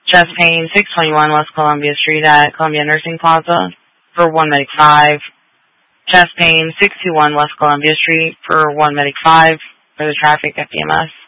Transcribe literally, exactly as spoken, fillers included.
Chest pain, six twenty-one West Columbia Street at Columbia Nursing Plaza for one Medic five. Chest pain, six twenty-one West Columbia Street for one Medic five for the traffic at B M S.